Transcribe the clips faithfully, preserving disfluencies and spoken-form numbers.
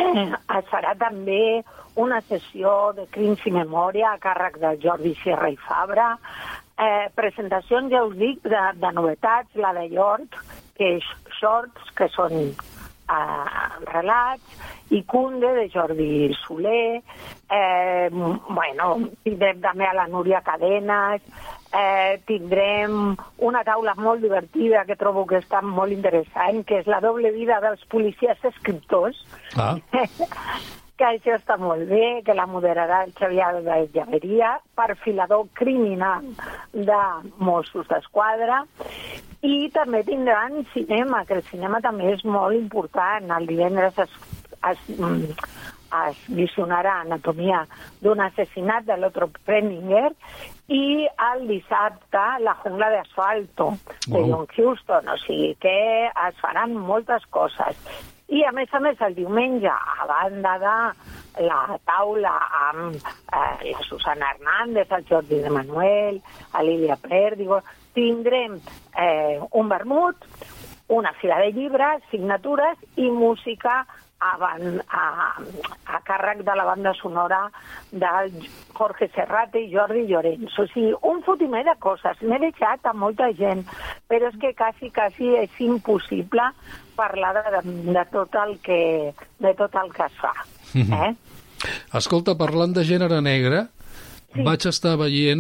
Eh, es farà també una sessió de Crims i Memòria a càrrec de Jordi Sierra i Fabra, eh, presentacions, ja us dic, de, de novetats, la de York, que és Shorts, que són eh, relats, i Cunde, de Jordi Soler, eh, bueno, tindrem també a la Núria Cadenes, eh, tindrem una taula molt divertida que trobo que està molt interessant, que és la doble vida dels policies escriptors. Ah. Que això està molt bé, que la moderarà el Xavier Álvarez Llaveria, perfilador criminal de Mossos d'Esquadra, i també tindran cinema, que el cinema també és molt important. El divendres es, es, es visionarà Anatomia d'un assassinat de l'Otto Preminger, i el dissabte La jungla de asfalto, de wow. John Huston. O sigui que es faran moltes coses. I, a més a més, el diumenge, a banda de la taula amb eh, la Susana Hernández, el Jordi de Manuel, a Lídia Pérdigo, tindrem eh, un vermut, una fira de llibres, signatures i música a, ban a, a càrrec de la banda sonora del Jorge Serrate i Jordi Llorenç. O sigui, un fotimer de coses. M'he deixat a molta gent, però és que quasi, quasi és impossible parlar de, de, tot el que, de tot el que es fa. Eh? Escolta, parlant de gènere negre, sí. Vaig estar veient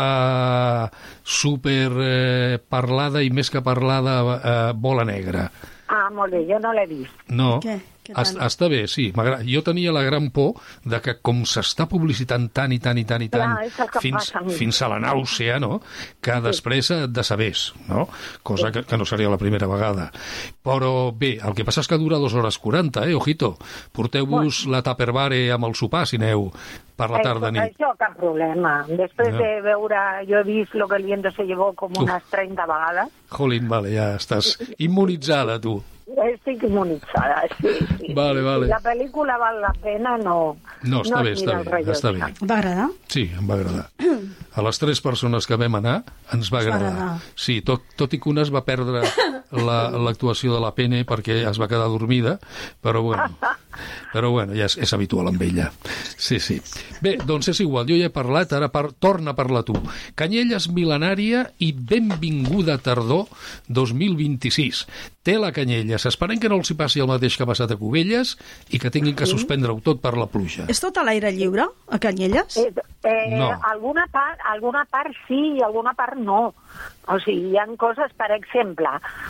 la super eh, parlada i més que parlada eh, Bola Negra. Ah, molt bé, jo no l'he vist. No. Què? Est, està bé, sí. Jo tenia la gran por de que com s'està publicitant tant i tant i tant i tant Clar, fins, fins a la nàusea, no? Que sí. Després et decebés, no? Cosa sí. que, que no seria la primera vegada. Però bé, el que passa és que dura dues hores quaranta, eh, ojito. Porteu-vos bueno. la Tupperware amb el sopar, si aneu per la tarda nit. Això cap problema. Després no. de veure, jo he vist Lo que el viento se llevó com unes Uf. trenta vegades. Jolín, vale, ja estàs immunitzada, tu. Estic immunitzada, sí, sí. Vale, vale. Si la pel·lícula val la pena, no... No, està no bé, està bé, està bé. Va agradar? Sí, em va agradar. A les tres persones que vam anar ens va agradar. agradar. Sí, tot, tot i que una es va perdre l'actuació la, de la Pene perquè es va quedar dormida, però bueno, però bueno ja és, és habitual amb ella. Sí, sí. Bé, doncs és igual, jo ja he parlat, ara par torna a parlar tu. Canyelles mil·lenària i benvinguda tardor dos mil vint-i-sis. Té la Canyelles. Esperem que no els hi passi el mateix que ha passat a Cubelles i que tinguin que suspendre-ho tot per la pluja. És tot a l'aire lliure, a Canyelles? Eh, eh, no. Alguna part, alguna part sí i alguna part no. O sigui, hi ha coses, per exemple,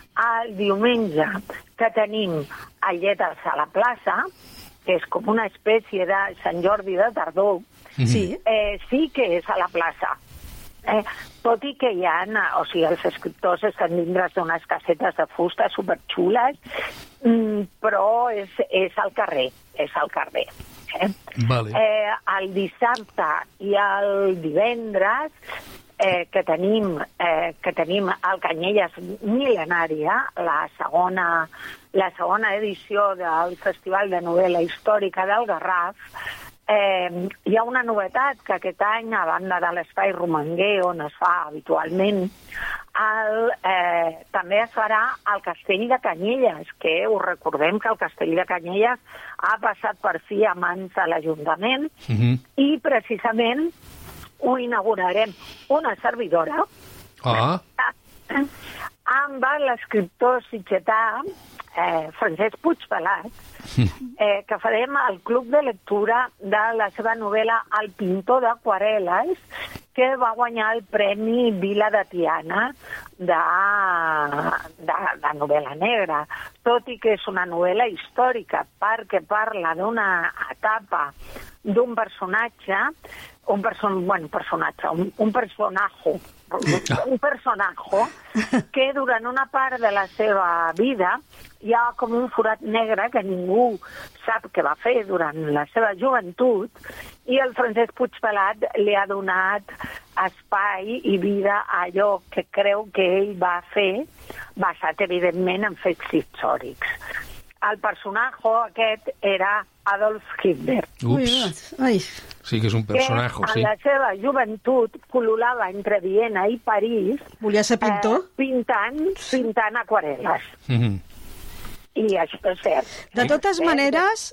el diumenge que tenim a Lletres a la plaça, que és com una espècie de Sant Jordi de tardor, sí, eh, sí que és a la plaça. Eh, tot i que hi ha, o sigui, els escriptors estan dintre d'unes casetes de fusta superxules, mm, però és, és al carrer, és al carrer. Eh? Vale. Eh, el dissabte i el divendres eh, que tenim eh, que tenim el Canyelles Mil·lenària, la segona, la segona edició del Festival de Novel·la Històrica del Garraf. Eh, hi ha una novetat que aquest any, a banda de l'Espai Romanguer, on es fa habitualment, el, eh, també es farà al Castell de Canyelles, que us recordem que el Castell de Canyelles ha passat per fi a mans de l'Ajuntament, uh-huh. i precisament ho inaugurarem una servidora ah. amb l'escriptor sitgetà eh, Francesc Puigpelat, eh, que farem al club de lectura de la seva novel·la El pintor d'aquarel·les, que va guanyar el Premi Vila de Tiana de, de, de novel·la negra, tot i que és una novel·la històrica, perquè parla d'una etapa d'un personatge, un, person, bueno, personatge, un, un personaje, un personaje que durant una part de la seva vida hi ha com un forat negre que ningú sap què va fer durant la seva joventut, i el Francesc Puigpelat li ha donat espai i vida a allò que creu que ell va fer, basat evidentment en fets històrics. El personatge aquest era Adolf Hitler. Ups. Ai. Sí que és un personatge, que sí. en la seva joventut pol·lulava entre Viena i París. Volia ser pintor? Eh, pintant, pintant aquarel·les. Mm-hmm. I això és cert. De totes maneres,